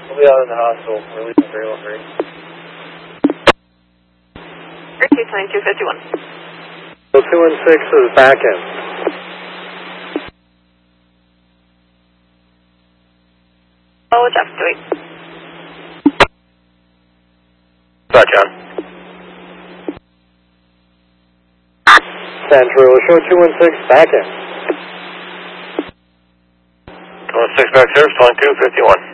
We'll be out in the hospital. Releasing 313. Case 9251. So 216 is back in. Oh, it's after 2-8. Sorry, John. Central, show 216 back in. 216 back, service, 2251.